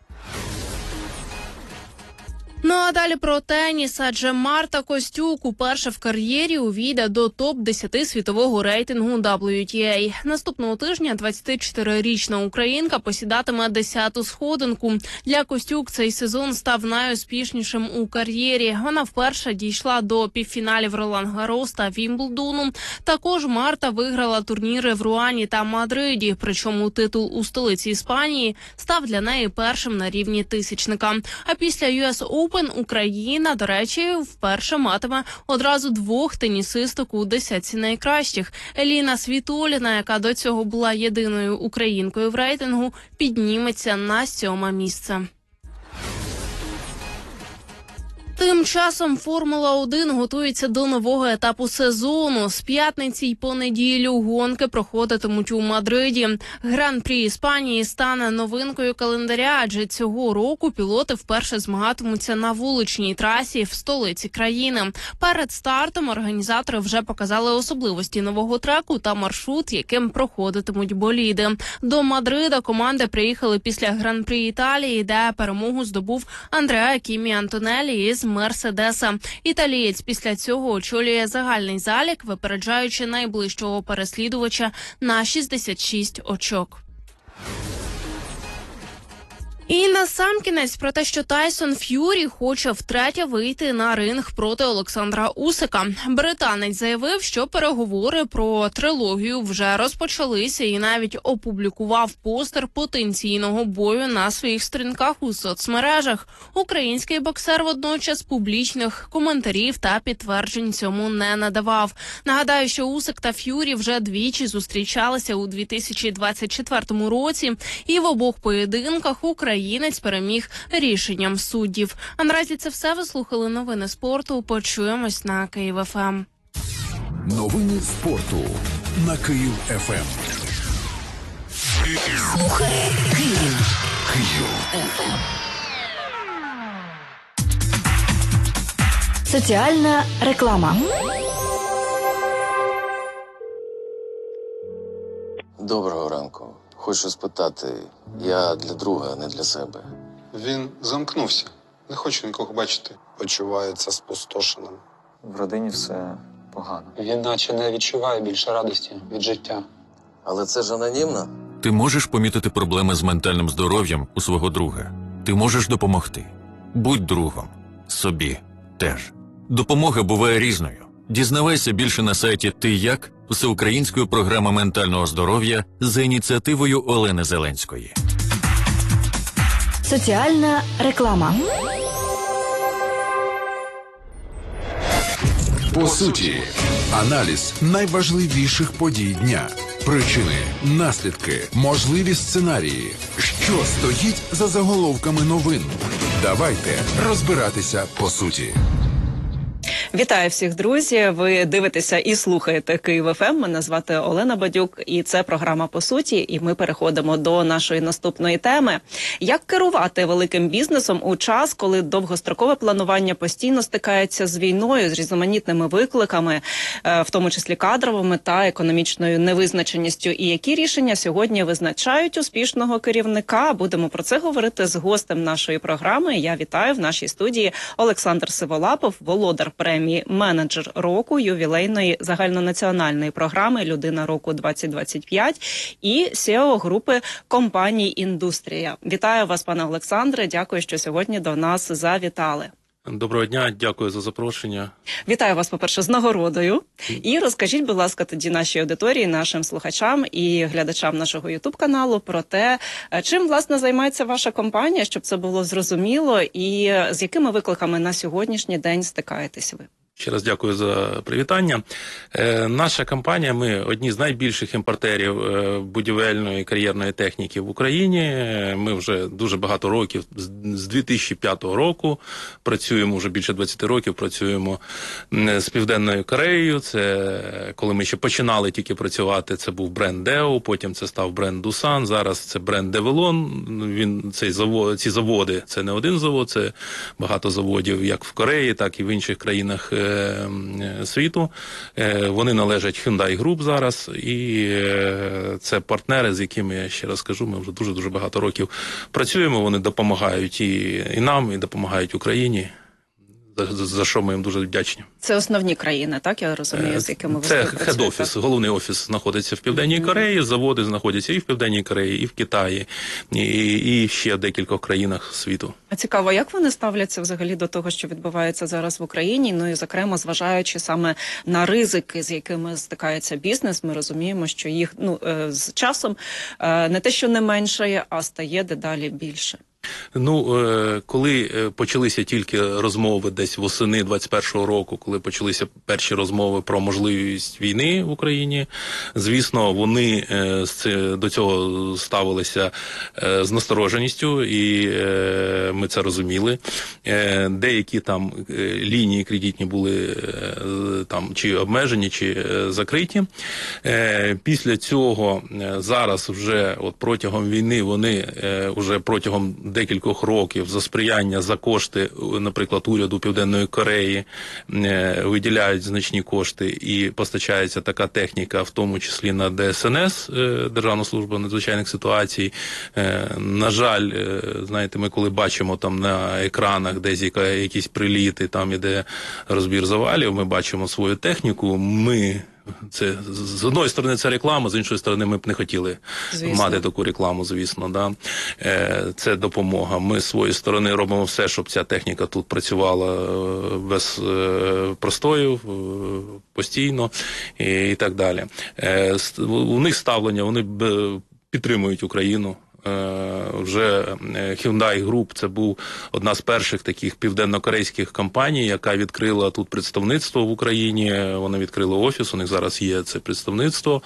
Ну а далі про теніс, адже Марта Костюк уперше в кар'єрі увійде до топ-10 світового рейтингу WTA. Наступного тижня 24-річна українка посідатиме 10-ту сходинку. Для Костюк цей сезон став найуспішнішим у кар'єрі. Вона вперше дійшла до півфіналів Ролан-Гаррос та Вімблдону. Також Марта виграла турніри в Руані та Мадриді, причому титул у столиці Іспанії став для неї першим на рівні тисячника. А після US Open Україна, до речі, вперше матиме одразу 2 тенісисток у 10 найкращих. Еліна Світоліна, яка до цього була єдиною українкою в рейтингу, підніметься на 7-ме місце. Тим часом Формула-1 готується до нового етапу сезону. З п'ятниці й по неділю гонки проходитимуть у Мадриді. Гран-прі Іспанії стане новинкою календаря, адже цього року пілоти вперше змагатимуться на вуличній трасі в столиці країни. Перед стартом організатори вже показали особливості нового треку та маршрут, яким проходитимуть боліди. До Мадрида команди приїхали після Гран-прі Італії, де перемогу здобув Андреа Кімі Антонелі із Мерседеса. Італієць після цього очолює загальний залік, випереджаючи найближчого переслідувача на 66 очок. І насамкінець про те, що Тайсон Ф'юрі хоче втретє вийти на ринг проти Олександра Усика. Британець заявив, що переговори про трилогію вже розпочалися і навіть опублікував постер потенційного бою на своїх сторінках у соцмережах. Український боксер водночас публічних коментарів та підтверджень цьому не надавав. Нагадаю, що Усик та Ф'юрі вже двічі зустрічалися у 2024 році, і в обох поєдинках українець переміг рішенням суддів. А наразі це все. Ви слухали новини спорту. Почуємось на Київ ФМ. Новини спорту на Київ ФМ. Слухай Київ. Київ. Соціальна реклама. Доброго ранку. Хочу спитати, я для друга, а не для себе. Він замкнувся. Не хочу нікого бачити. Почувається спустошеним. В родині все погано. Він наче не відчуває більше радості від життя. Але це ж анонімно. Ти можеш помітити проблеми з ментальним здоров'ям у свого друга. Ти можеш допомогти. Будь другом. Собі теж. Допомога буває різною. Дізнавайся більше на сайті «Ти як?» всеукраїнської програми ментального здоров'я за ініціативою Олени Зеленської. Соціальна реклама. По суті, аналіз найважливіших подій дня. Причини, наслідки, можливі сценарії. Що стоїть за заголовками новин? Давайте розбиратися по суті. Вітаю всіх, друзі! Ви дивитеся і слухаєте Київ ФМ. Мене звати Олена Бадюк, і це програма «По суті». І ми переходимо до нашої наступної теми. Як керувати великим бізнесом у час, коли довгострокове планування постійно стикається з війною, з різноманітними викликами, в тому числі кадровими та економічною невизначеністю? І які рішення сьогодні визначають успішного керівника? Будемо про це говорити з гостем нашої програми. Я вітаю в нашій студії Олександр Сиволапов, володар премії «Менеджер року» ювілейної загальнонаціональної програми «Людина року-2025» і CEO групи компаній «Індустрія». Вітаю вас, пане Олександре. Дякую, що сьогодні до нас завітали. Доброго дня, дякую за запрошення. Вітаю вас, по-перше, з нагородою. І розкажіть, будь ласка, тоді нашій аудиторії, нашим слухачам і глядачам нашого YouTube-каналу про те, чим, власне, займається ваша компанія, щоб це було зрозуміло, і з якими викликами на сьогоднішній день стикаєтесь ви. Ще раз дякую за привітання. Наша компанія, ми одні з найбільших імпортерів будівельної кар'єрної техніки в Україні. Ми вже дуже багато років, з 2005 року працюємо, вже більше 20 років працюємо з Південною Кореєю. Це коли ми ще починали тільки працювати, це був бренд Део, потім це став бренд Дусан, зараз це бренд Девелон. Ці заводи, це не один завод, це багато заводів як в Кореї, так і в інших країнах світу. Вони належать Hyundai Group зараз, і це партнери, з якими, я ще раз скажу, ми вже дуже-дуже багато років працюємо. Вони допомагають і нам, і допомагають Україні, за що ми їм дуже вдячні. Це основні країни, так, я розумію, з якими ви співпрацюєте? Це хед-офіс, головний офіс знаходиться в Південній Кореї, заводи знаходяться і в Південній Кореї, і в Китаї, і ще в декількох країнах світу. А цікаво, як вони ставляться взагалі до того, що відбувається зараз в Україні, ну і, зокрема, зважаючи саме на ризики, з якими стикається бізнес, ми розуміємо, що їх з часом не те, що не меншає, а стає дедалі більше. Коли почалися тільки розмови десь восени 21-го року, коли почалися перші розмови про можливість війни в Україні, звісно, вони до цього ставилися з настороженістю, і ми це розуміли. Деякі там лінії кредитні були там чи обмежені, чи закриті. Після цього зараз вже протягом війни вони вже протягом декількох років за сприяння, за кошти, наприклад, уряду Південної Кореї виділяють значні кошти і постачається така техніка, в тому числі на ДСНС, Державну службу надзвичайних ситуацій. На жаль, знаєте, ми коли бачимо там на екранах десь якісь приліти, там іде розбір завалів, ми бачимо свою техніку, це з одної сторони це реклама, з іншої сторони ми б не хотіли мати таку рекламу, звісно. Да? Це допомога. Ми з своєї сторони робимо все, щоб ця техніка тут працювала без простоїв, постійно і так далі. У них ставлення, вони підтримують Україну. Вже Hyundai Group – це був одна з перших таких південнокорейських компаній, яка відкрила тут представництво в Україні. Вони відкрили офіс, у них зараз є це представництво.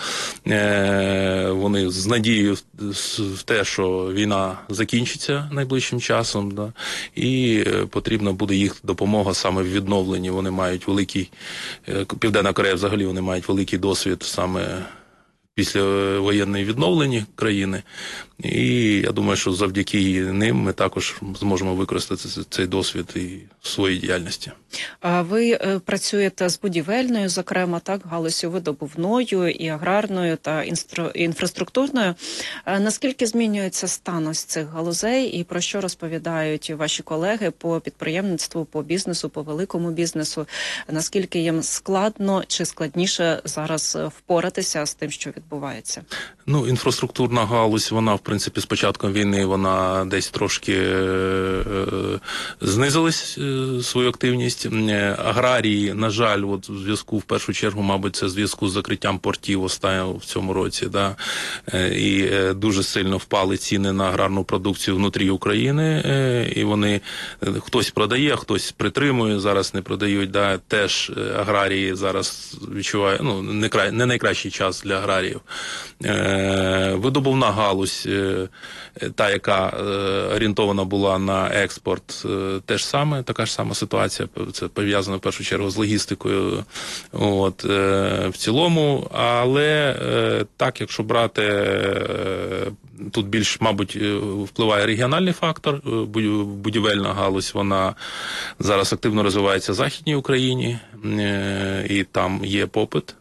Вони з надією в те, що війна закінчиться найближчим часом, да? І потрібна буде їх допомога саме в відновленні. Вони мають Південна Корея взагалі, вони мають великий досвід саме після воєнної відновлення країни. І я думаю, що завдяки ним ми також зможемо використати цей досвід і в своїй діяльності. Ви працюєте з будівельною, зокрема, так, галузю видобувною, і аграрною, та інфраструктурною. Наскільки змінюється стан ось цих галузей і про що розповідають ваші колеги по підприємництву, по бізнесу, по великому бізнесу? Наскільки їм складно чи складніше зараз впоратися з тим, що відбувається відбувається? Ну, інфраструктурна галузь, вона, в принципі, з початком війни, вона десь трошки знизилась свою активність. Аграрії, на жаль, от в зв'язку, в першу чергу, мабуть, це в зв'язку з закриттям портів останнього в цьому році, да, і дуже сильно впали ціни на аграрну продукцію внутрі України, і вони, хтось продає, хтось притримує, зараз не продають, да, теж аграрії зараз відчувають, ну, не найкращий час для аграріїв. Видобувна галузь, та, яка орієнтована була на експорт, теж саме, така ж сама ситуація, це пов'язано в першу чергу з логістикою, от, в цілому, але так, якщо брати, тут більш, мабуть, впливає регіональний фактор, будівельна галузь, вона зараз активно розвивається в Західній Україні, і там є попит.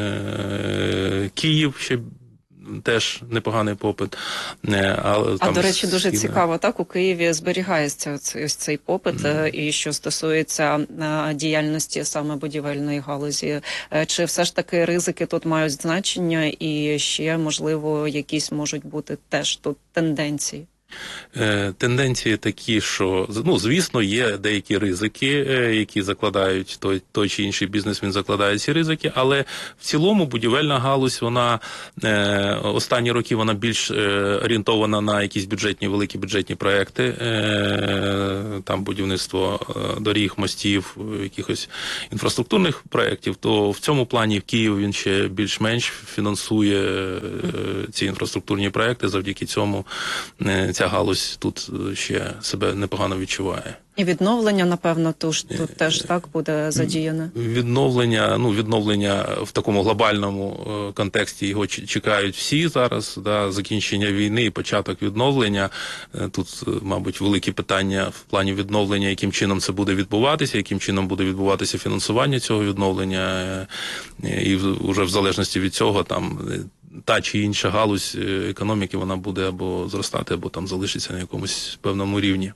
Київ ще теж непоганий попит. Але там, до речі, дуже цікаво, так, у Києві зберігається ось цей попит, і що стосується діяльності саме будівельної галузі. Чи все ж таки ризики тут мають значення і ще, можливо, якісь можуть бути теж тут тенденції? Тенденції такі, що, ну, звісно, є деякі ризики, які закладають той чи інший бізнес, він закладає ці ризики, але в цілому будівельна галузь, вона останні роки вона більш орієнтована на якісь великі бюджетні проекти, там будівництво доріг, мостів, якихось інфраструктурних проєктів, то в цьому плані в Києві він ще більш-менш фінансує ці інфраструктурні проекти, завдяки цьому ця галузь тут ще себе непогано відчуває. І відновлення, напевно, тут теж так буде задіяне? Відновлення в такому глобальному контексті його чекають всі зараз, да, закінчення війни і початок відновлення. Тут, мабуть, великі питання в плані відновлення, яким чином це буде відбуватися, яким чином буде відбуватися фінансування цього відновлення, і вже в залежності від цього там та чи інша галузь економіки, вона буде або зростати, або там залишиться на якомусь певному рівні.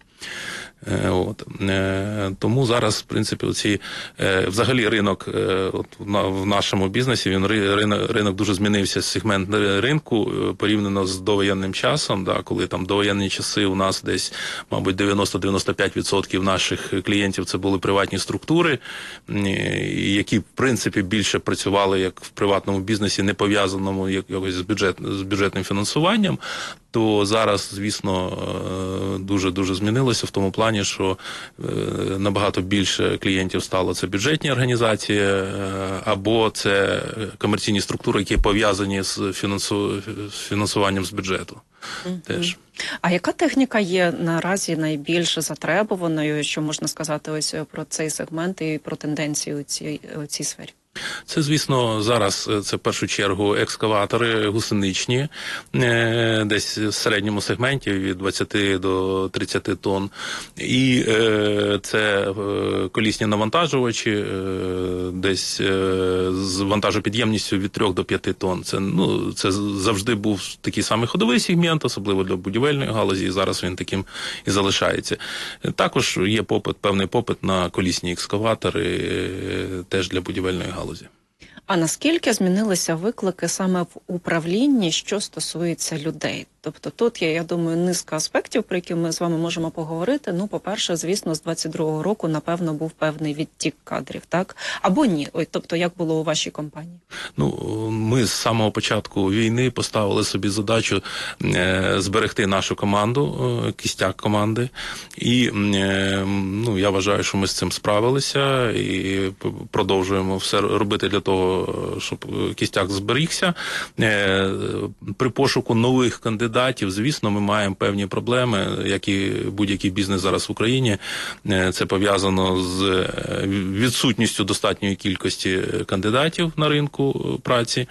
Тому зараз, в принципі, взагалі ринок в нашому бізнесі, ринок дуже змінився, сегмент ринку порівняно з довоєнним часом, да, коли там довоєнні часи у нас десь, мабуть, 90-95% наших клієнтів це були приватні структури, які, в принципі, більше працювали як в приватному бізнесі, не пов'язаному якось з бюджетним фінансуванням. То зараз, звісно, дуже змінилося в тому плані, що набагато більше клієнтів стало це бюджетні організації, або це комерційні структури, які пов'язані з фінансуванням з бюджету. Теж. А яка техніка є наразі найбільш затребуваною, що можна сказати ось про цей сегмент і про тенденції у цій сфері? Це, звісно, зараз це в першу чергу екскаватори гусеничні, десь в середньому сегменті від 20 до 30 тонн. І це колісні навантажувачі, десь з вантажопідємністю від 3 до 5 тонн. Це завжди був такий самий ходовий сегмент, особливо для будівельної галузі, і зараз він таким і залишається. Також є певний попит на колісні екскаватори, теж для будівельної галузі. А наскільки змінилися виклики саме в управлінні, що стосується людей? Тобто тут є, я думаю, низка аспектів, про які ми з вами можемо поговорити. Ну, по-перше, звісно, з 22-го року, напевно, був певний відтік кадрів, так? Або ні? Тобто, як було у вашій компанії? Ми з самого початку війни поставили собі задачу зберегти нашу команду, кістяк команди. І, я вважаю, що ми з цим справилися і продовжуємо все робити для того, щоб кістяк зберігся. При пошуку нових кандидатів, звісно, ми маємо певні проблеми, як і будь-який бізнес зараз в Україні. Це пов'язано з відсутністю достатньої кількості кандидатів на ринку праці.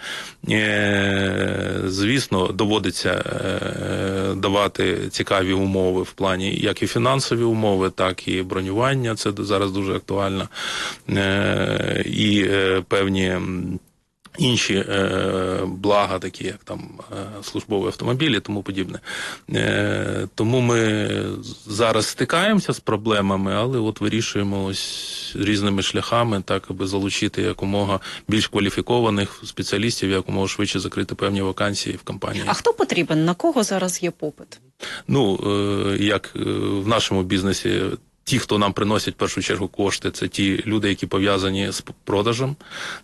Звісно, доводиться давати цікаві умови в плані як і фінансові умови, так і бронювання. Це зараз дуже актуально. І певні інші блага, такі як там службові автомобілі і тому подібне. Тому ми зараз стикаємося з проблемами, але от вирішуємо ось різними шляхами, так, аби залучити якомога більш кваліфікованих спеціалістів, якомога швидше закрити певні вакансії в компанії. А хто потрібен? На кого зараз є попит? Ну, як в нашому бізнесі, ті, хто нам приносять в першу чергу кошти, це ті люди, які пов'язані з продажем,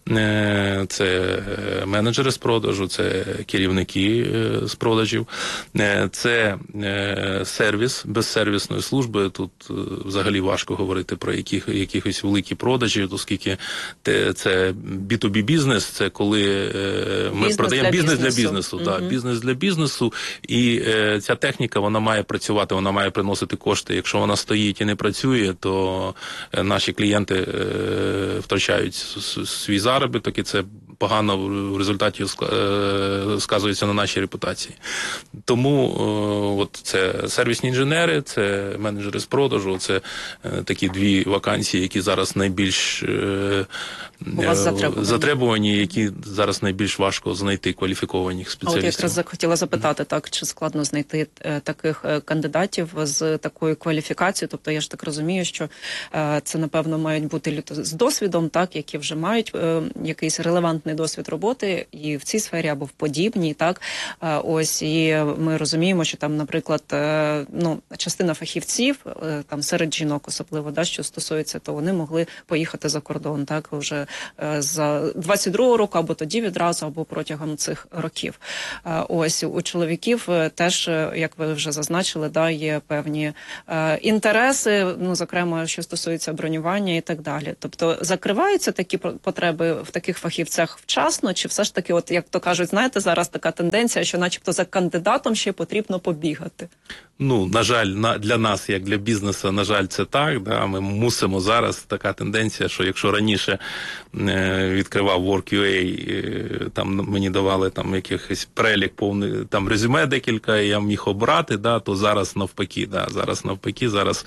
це менеджери з продажу, це керівники з продажів, це сервіс, без сервісної служби. Тут взагалі важко говорити про якихось великі продажі, оскільки це B2B бізнес, це коли ми продаємо бізнес для бізнесу. Так, бізнес для бізнесу, і ця техніка, вона має працювати, вона має приносити кошти. Якщо вона стоїть і не працює, то наші клієнти втрачають свій заробіток, і це погано в результаті сказується на нашій репутації. Тому от це сервісні інженери, це менеджери з продажу, це такі дві вакансії, які зараз найбільш затребувані, які зараз найбільш важко знайти кваліфікованих спеціалістів. А от якраз хотіла запитати, так, чи складно знайти таких кандидатів з такою кваліфікацією? Тобто я ж так розумію, що це, напевно, мають бути люди з досвідом, так, які вже мають якийсь релевантний досвід роботи і в цій сфері або в подібній, так. Ось, і ми розуміємо, що там, наприклад, частина фахівців, там серед жінок особливо, да, що стосується, то вони могли поїхати за кордон, так, вже з 22-го року, або тоді відразу, або протягом цих років. Ось, у чоловіків теж, як ви вже зазначили, да, є певні інтереси, зокрема, що стосується бронювання і так далі. Тобто, закриваються такі потреби в таких фахівцях вчасно, чи все ж таки, от як то кажуть, знаєте, зараз така тенденція, що начебто за кандидатом ще потрібно побігати? Ну, на жаль, для нас, як для бізнесу, на жаль, це так. Да? Ми мусимо зараз, така тенденція, що якщо раніше відкривав Work.ua, там мені давали там якийсь перелік повний, там резюме декілька, і я міг обрати, да, то зараз навпаки, да, зараз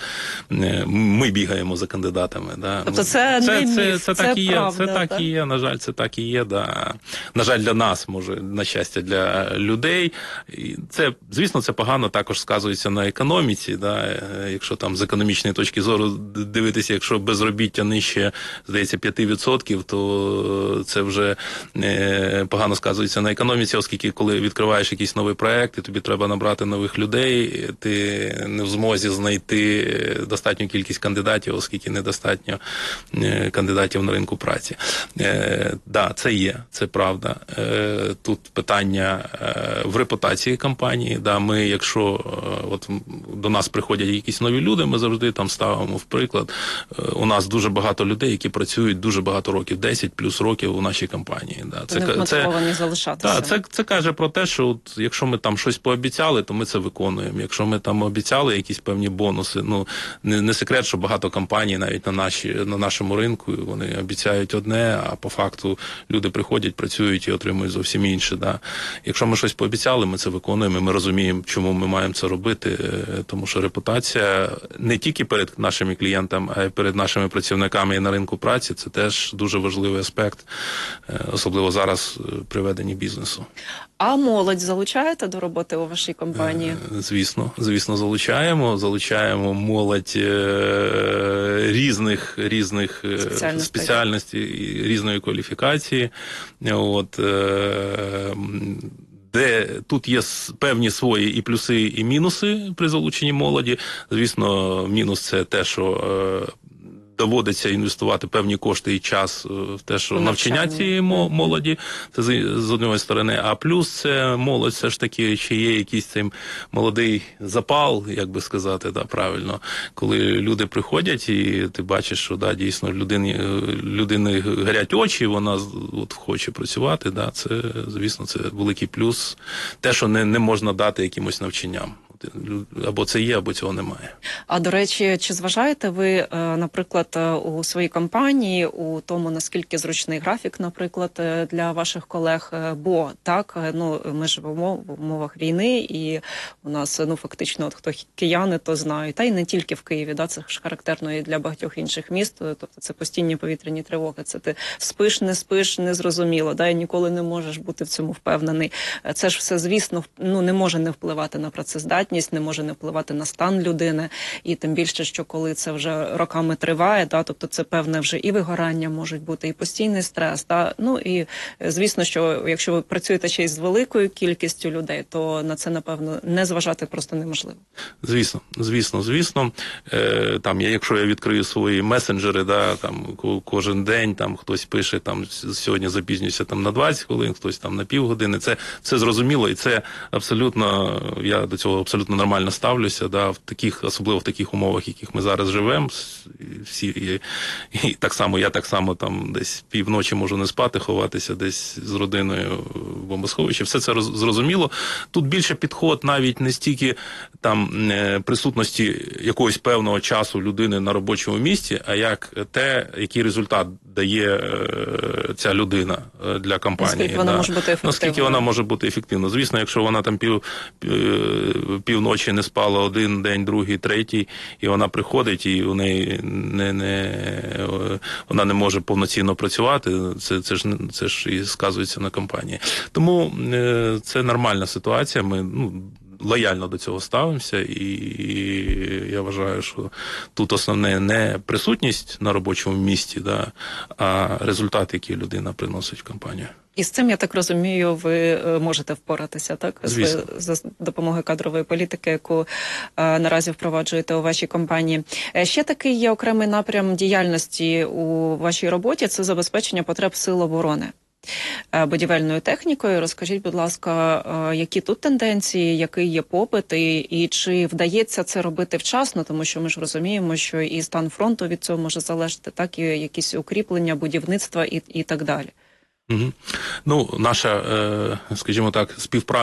ми бігаємо за кандидатами. Да. Тобто це не міф, це так і є, правда, це так і є, на жаль, це так і є, да. На жаль, для нас, може, на щастя, для людей. І це, звісно, це погано також сказується на економіці, да, якщо там з економічної точки зору дивитися, якщо безробіття нижче, здається, 5%, то це вже погано сказується на економіці, оскільки коли відкриваєш якийсь новий проект, і тобі треба набрати нових людей, ти не в змозі знайти достатню кількість кандидатів, оскільки недостатньо кандидатів на ринку праці. Да, це є, це правда. Тут питання в репутації компанії. Да, ми, якщо от до нас приходять якісь нові люди, ми завжди там ставимо в приклад. У нас дуже багато людей, які працюють дуже багато років, 10 плюс років у нашій компанії. Да. Вони мотивовані залишатися. Це каже про те, що от, якщо ми там щось пообіцяли, то ми це виконуємо. Якщо ми там обіцяли якісь певні бонуси, не секрет, що багато компаній навіть на нашому ринку, вони обіцяють одне, а по факту люди приходять, працюють і отримують зовсім інше. Да. Якщо ми щось пообіцяли, ми це виконуємо, ми розуміємо, чому ми маємо це робити, тому що репутація не тільки перед нашими клієнтами, а й перед нашими працівниками і на ринку праці, це теж дуже важливий аспект, особливо зараз при веденні бізнесу. А молодь залучаєте до роботи у вашій компанії? Звісно, залучаємо молодь різних спеціальностей, різної кваліфікації. От, де тут є певні свої і плюси, і мінуси при залученні молоді. Звісно, мінус – це те, що доводиться інвестувати певні кошти і час в те, що навчання цієї молоді, це з однієї сторони, а плюс це молодь все ж таки, чи є якийсь цей молодий запал, як би сказати, да, правильно, коли люди приходять і ти бачиш, що да, дійсно людини горять очі, вона от хоче працювати, да, це, звісно, це великий плюс, те, що не можна дати якимось навчанням. або це є, або цього немає. А до речі, чи зважаєте ви, наприклад, у своїй компанії у тому, наскільки зручний графік, наприклад, для ваших колег? Бо так, ми живемо в умовах війни, і у нас фактично, хто кияни, то знають, та й не тільки в Києві, це ж характерно і для багатьох інших міст. Тобто це постійні повітряні тривоги. Це ти спиш, не спиш, незрозуміло, і ніколи не можеш бути в цьому впевнений. Це ж все, звісно, не може не впливати на працездатність, не може не впливати на стан людини, і тим більше, що коли це вже роками триває, тобто це певне вже і вигорання можуть бути, і постійний стрес, і звісно, що якщо ви працюєте ще й з великою кількістю людей, то на це, напевно, не зважати просто неможливо. Звісно. Якщо я відкрию свої месенджери, кожен день хтось пише, сьогодні запізнююся на 20 хвилин, хтось на півгодини, це зрозуміло, і це абсолютно, я до цього абсолютно нормально ставлюся, особливо в таких умовах, в яких ми зараз живемо, всі, і я так само десь півночі можу не спати, ховатися десь з родиною в бомбосховищі, все це зрозуміло. Тут більше підход навіть не стільки присутності якогось певного часу людини на робочому місці, а який результат дає ця людина для компанії. Наскільки вона може бути ефективною. Наскільки вона може бути ефективною. Звісно, якщо вона півночі не спала один день, другий, третій, і вона приходить, і у неї вона не може повноцінно працювати, це ж і сказується на компанії. Тому це нормальна ситуація, ми лояльно до цього ставимося, і я вважаю, що тут основне не присутність на робочому місці, а результат, який людина приносить в компанію. І з цим, я так розумію, ви можете впоратися, так? Звісно. За допомогою кадрової політики, яку наразі впроваджуєте у вашій компанії. Ще такий є окремий напрям діяльності у вашій роботі – це забезпечення потреб сил оборони будівельною технікою. Розкажіть, будь ласка, які тут тенденції, який є попит, і чи вдається це робити вчасно, тому що ми ж розуміємо, що і стан фронту від цього може залежати, так і якісь укріплення, будівництва і так далі. Наша, скажімо так, співпраця